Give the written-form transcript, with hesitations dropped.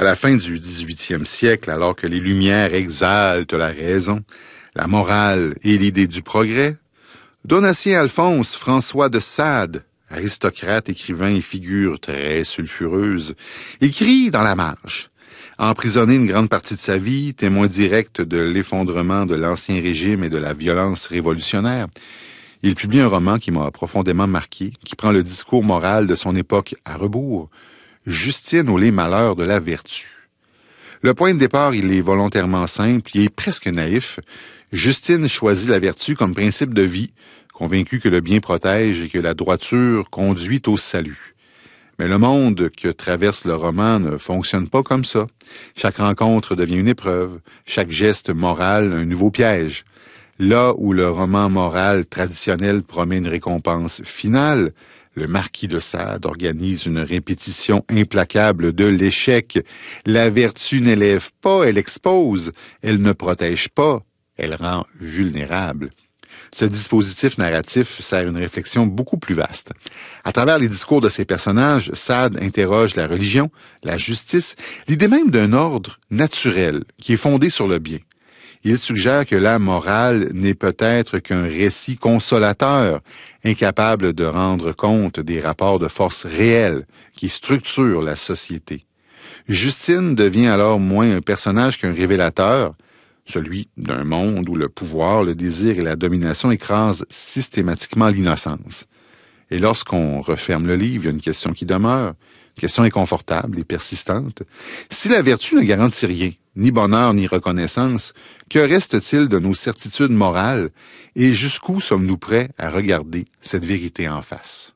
À la fin du 18e siècle, alors que les Lumières exaltent la raison, la morale et l'idée du progrès, Donatien Alphonse François de Sade, aristocrate, écrivain et figure très sulfureuse, écrit dans la marge. Emprisonné une grande partie de sa vie, témoin direct de l'effondrement de l'Ancien Régime et de la violence révolutionnaire, il publie un roman qui m'a profondément marqué, qui prend le discours moral de son époque à rebours, Justine ou les malheurs de la vertu. Le point de départ, il est volontairement simple, il est presque naïf. Justine choisit la vertu comme principe de vie, convaincu que le bien protège et que la droiture conduit au salut. Mais le monde que traverse le roman ne fonctionne pas comme ça. Chaque rencontre devient une épreuve, chaque geste moral un nouveau piège. Là où le roman moral traditionnel promet une récompense finale, le marquis de Sade organise une répétition implacable de l'échec. La vertu n'élève pas, elle expose. Elle ne protège pas, elle rend vulnérable. Ce dispositif narratif sert une réflexion beaucoup plus vaste. À travers les discours de ses personnages, Sade interroge la religion, la justice, l'idée même d'un ordre naturel qui est fondé sur le bien. Il suggère que la morale n'est peut-être qu'un récit consolateur, incapable de rendre compte des rapports de force réels qui structurent la société. Justine devient alors moins un personnage qu'un révélateur, celui d'un monde où le pouvoir, le désir et la domination écrasent systématiquement l'innocence. Et lorsqu'on referme le livre, il y a une question qui demeure, une question inconfortable et persistante. Si la vertu ne garantit rien, ni bonheur ni reconnaissance, que reste-t-il de nos certitudes morales et jusqu'où sommes-nous prêts à regarder cette vérité en face?